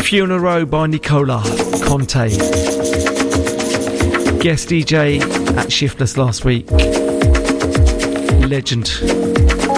Funeral by Nicola Conte. Guest DJ at Shiftless last week. Legend.